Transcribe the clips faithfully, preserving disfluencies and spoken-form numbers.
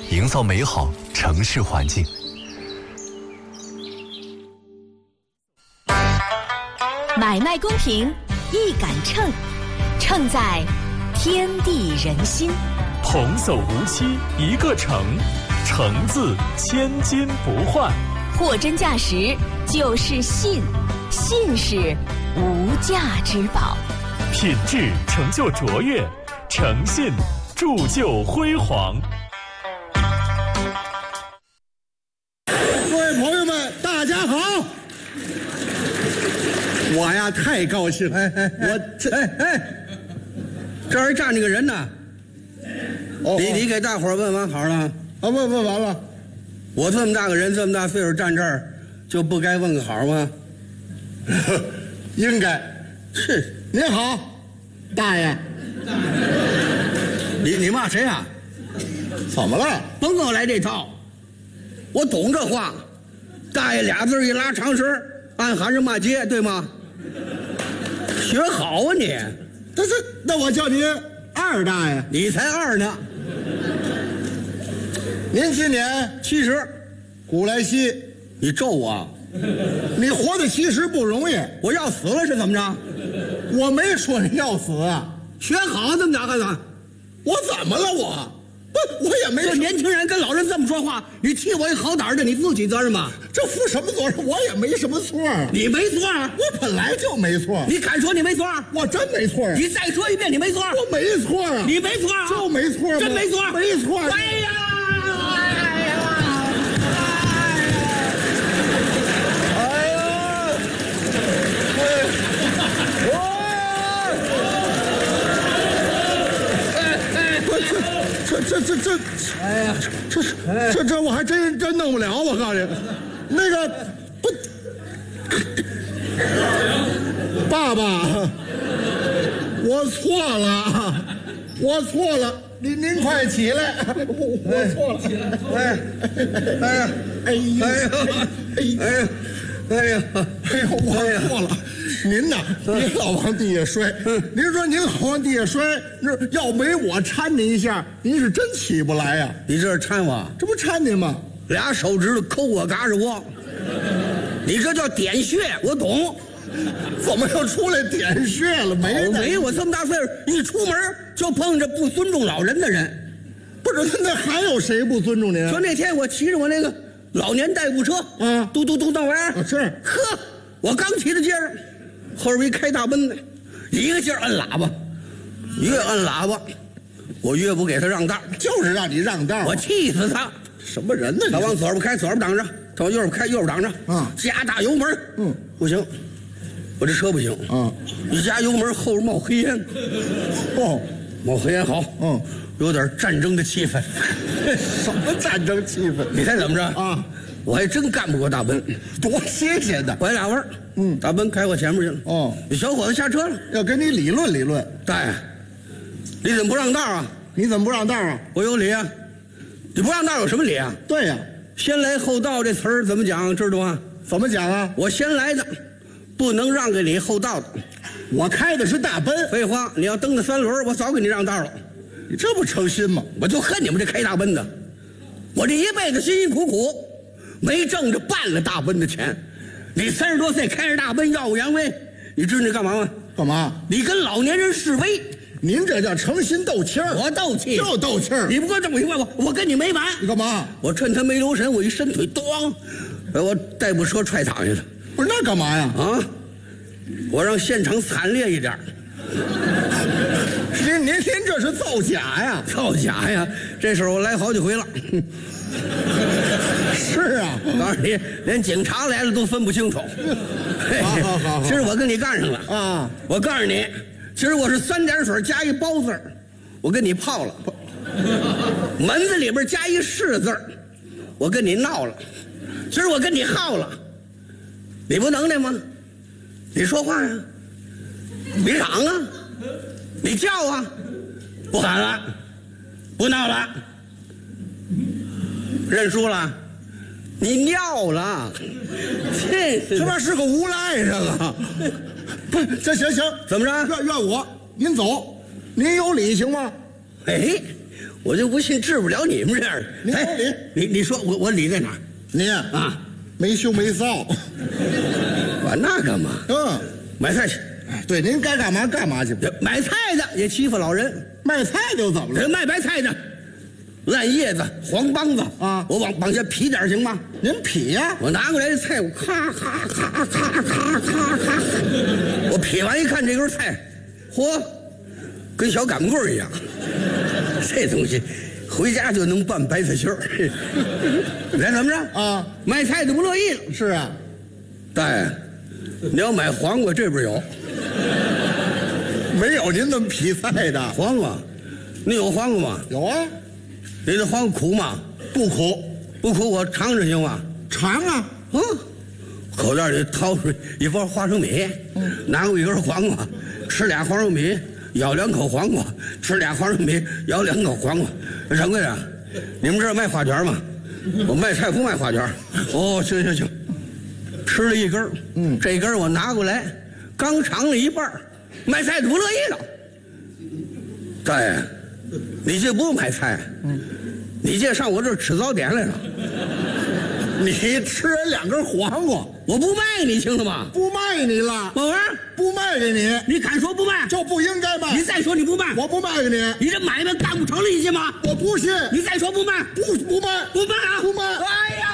营造美好城市环境。 买卖公平，一杆秤，秤在天地人心。 童叟无欺一个诚，诚字千金不换。 货真价实就是信，信是无价之宝。 品质成就卓越，诚信铸就辉煌。 各位朋友们，大家好！我呀，太高兴了！哎哎，我这哎哎，这儿站着个人呢。哦，你你给大伙儿问完好了？啊，问问完了。我这么大个人，这么大岁数站这儿，就不该问个好吗？应该。是。您好，大爷。你你骂谁啊？怎么了？甭给我来这套。我懂这话。大爷俩字一拉长声，暗含着骂街，对吗？学好啊你。但是那我叫您二大爷。你才二呢。您今年七十，古来稀。你咒我？你活到七十不容易。我要死了是怎么着？我没说你要死啊。学好这么着干啥？我怎么了我？不，我也没。这年轻人跟老人这么说话，你替我一好歹的，你负起责任吧？这负什么责任？我也没什么错啊。你没错啊？我本来就没错。你敢说你没错？我真没错啊。你再说一遍，你没错。我没错啊。你没错啊？就没错吗？真没错。没错。哎呀！哎呀！哎呀！这这这这，哎呀，这这这我还真真弄不了，我告诉你，那个不，爸爸，我错了，我错了，您您快起来，我错了，哎，哎呀，哎呀，哎呀，哎呀，哎呀，哎呦，我错了。您呐，您老往地下摔。您说您老往地下摔，那要没我搀您一下，您是真起不来呀。你这是搀我？这不搀您吗？俩手指头抠我嘎吱窝，你这叫点穴，我懂。怎么又出来点穴了？没没，我这么大岁数，一出门就碰着不尊重老人的人。不是，那还有谁不尊重您？说那天我骑着我那个老年代步车，嗯，嘟嘟嘟那玩意儿，是，呵，我刚骑到街上。后边一开大奔的，一个劲儿摁喇叭，越摁喇叭，我越不给他让道，就是让你让道，我气死他！什么人呢？他往左边开，左边挡着；他往右边开，右边挡着。啊，加大油门，嗯，不行，我这车不行。啊，一加油门，后边冒黑烟。哦，冒黑烟好。嗯，有点战争的气氛。什么战争气氛？你猜怎么着？啊。我还真干不过大奔，多新鲜的！拐俩弯，嗯，大奔开我前面去了。哦，这小伙子下车了，要跟你理论理论。大爷，你怎么不让道啊？你怎么不让道啊？我有理啊！你不让道有什么理啊？对呀、啊，先来后到这词儿怎么讲？知道吗？怎么讲啊？我先来的，不能让给你后到的。我开的是大奔。废话，你要蹬的三轮，我早给你让道了。你这不诚心吗？我就恨你们这开大奔的，我这一辈子辛辛苦苦。没挣着半个大奔的钱，你三十多岁开着大奔耀武扬威，你知道你干嘛吗？干嘛？你跟老年人示威，您这叫诚心斗气儿。我斗气，就斗气儿。你不光这么一块，我我跟你没完。你干嘛？我趁他没留神，我一伸腿，咣，把我代步车踹躺下了。不是那干嘛呀？啊，我让现场惨烈一点。您您您这是造假呀？造假呀！这事儿我来好几回了。是啊，我告诉你，连警察来了都分不清楚。好好好，今儿我跟你干上了啊！我告诉你，今儿我是三点水加一包字儿，我跟你泡了；门子里边加一是字儿，我跟你闹了；今儿我跟你耗了，你不能耐吗？你说话呀，你嚷啊，你叫啊，不喊了，不闹了。认输了，你尿了，这这边是个无赖，这个不，这行行，怎么着？怨怨我，您走，您有理行吗？哎， 我就不信治不了你们这样的。 你哎，你你说我我理在哪儿？ 你呀啊， 没羞没臊。 管那干嘛？ 嗯， 买菜去。 对，您该干嘛干嘛去。 买菜的也欺负老人， 卖菜的又怎么了？ 人卖白菜的，烂叶子、黄帮子啊， 我往往下劈点行吗？ 您劈呀！ 我拿过来的菜，我咔咔咔咔咔咔咔，我劈完一看这根菜，嚯，跟小擀棍一样，这东西回家就能拌白菜心儿。来，怎么着啊？ 卖菜的不乐意了。 是啊， 大爷，你要买黄瓜，这边有。 没有您那么劈菜的黄瓜，你有黄瓜吗？ 有啊， 你这黄瓜苦吗？ 不苦， 不苦，我尝尝行吗？ 尝啊， 嗯，口袋里掏出一包花生米，嗯、拿过一根黄瓜，吃俩黄生米，咬两口黄瓜，吃俩黄生米，咬两口黄瓜。掌柜的，你们这儿卖花卷吗？我卖菜不卖花卷。哦，行行行，吃了一根，嗯，这根我拿过来，刚尝了一半，卖菜的不乐意了。大爷，你这不是买菜，嗯，你这上我这儿吃早点来了。 你吃人两根黄瓜， 我不卖你，听了吗？ 不卖你了， 我玩不卖给你， 你敢说不卖？ 就不应该卖。 你再说你不卖， 我不卖给你。 你这买卖干不成利息吗？ 我不信。 你再说不卖， 不不卖， 不卖啊， 不卖。 哎呀！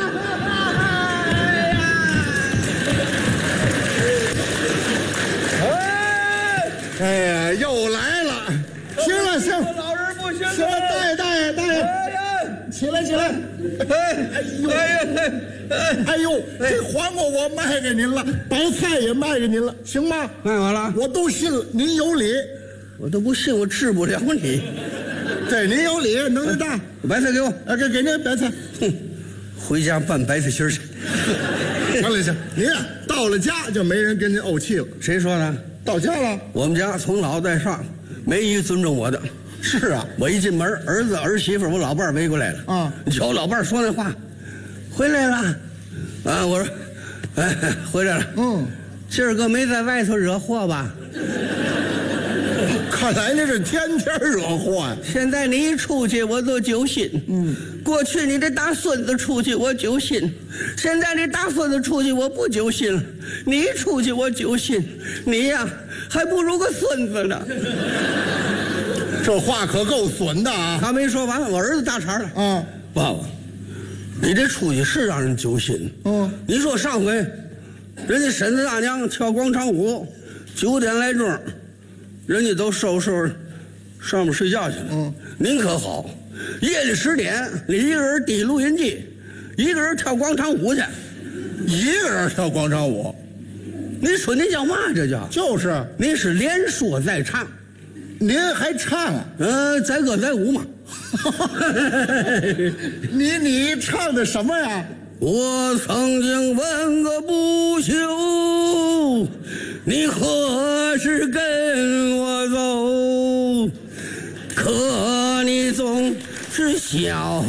哎哎呀，又来了！行了行了， 老人不行了， 行了，大爷大爷大爷，起来起来！ 哎哎呦哎呀哎哎呦，这黄瓜我卖给您了，白菜也卖给您了，行吗？ 卖完了， 我都信了，您有理。 我都不信我治不了你。 对，您有理，能耐大。 白菜给我， 啊，给给您白菜。 哼，回家拌白菜心去。 行了行，您啊，到了家就没人跟您怄气了。 谁说的？ 到家了。 我们家从老带上，没一个尊重我的。 是啊， 我一进门，儿子儿媳妇我老伴儿围过来了。啊，瞧老伴儿说那话，回来了。啊，我说，哎，回来了。嗯，今儿个没在外头惹祸吧？ 看来那是天天惹祸呀。 现在你一出去，我都揪心。嗯，过去你这大孙子出去我揪心，现在这大孙子出去我不揪心了。你一出去我揪心，你呀还不如个孙子呢。 这话可够损的啊！ 他没说完，我儿子大茬了。 啊， 爸爸，你这出去是让人揪心。嗯，你说上回，人家婶子大娘跳广场舞，九点来钟，人家都收拾收拾，上面睡觉去了。嗯，您可好，夜里十点，你一个人提录音机，一个人跳广场舞去， 一个人跳广场舞， 你说你叫嘛？这叫就是， 你是连说带唱。 您还唱啊？ 呃，载歌载舞嘛。 你你唱的什么呀？ 我曾经问个不休，你何时跟我走？可你总是笑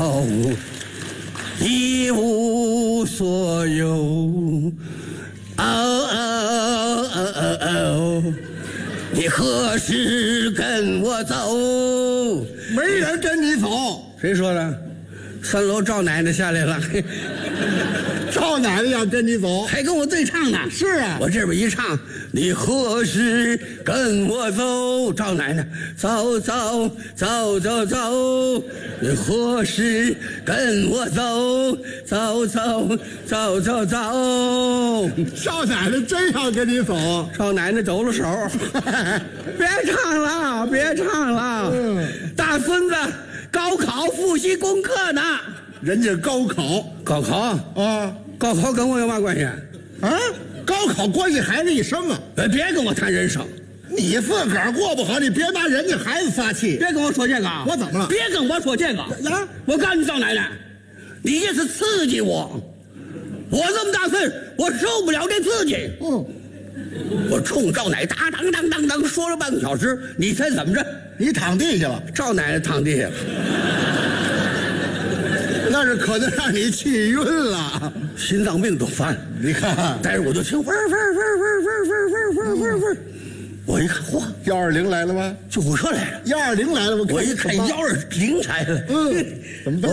一无所有。哦哦哦哦哦，你何时跟我走？ 没人跟你走。 谁说的？三楼赵奶奶下来了。 赵奶奶要跟你走， 还跟我对唱呢。 是啊， 我这边一唱，你何时跟我走？赵奶奶，走走走走走，你何时跟我走？走走走走走。 赵奶奶真要跟你走， 赵奶奶抖了手，别唱了，别唱了。嗯，大孙子高考复习功课呢。 人家高考， 高考啊， 高考跟我有嘛关系？ 啊，高考关系孩子一生啊！ 别跟我谈人生， 你自个儿过不好，你别拿人家孩子撒气。 别跟我说这个， 我怎么了？ 别跟我说这个啊！我告诉你赵奶奶，你这是刺激我，我这么大岁数，我受不了这刺激。嗯，我冲赵奶奶当当当当当说了半个小时，你猜怎么着？ 你躺地下了， 赵奶奶躺地下了。 那是可能让你气晕了， 心脏病都犯。 你看， 但是我就听嗡嗡嗡嗡嗡嗡嗡嗡嗡， 我一看，嚯， 幺二零来了吗？ 救护车来了。 幺二零来了，我看我一看幺二零来了， 嗯，怎么这么